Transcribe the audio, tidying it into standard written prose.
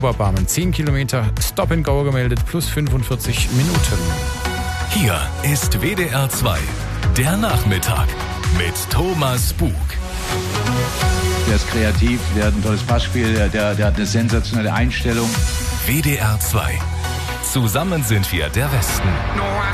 Oberbarmen 10 Kilometer, Stop and Go gemeldet, plus 45 Minuten. Hier ist WDR 2, der Nachmittag mit Thomas Bug. Der ist kreativ, der hat ein tolles Passspiel, der hat eine sensationelle Einstellung. WDR 2. Zusammen sind wir der Westen.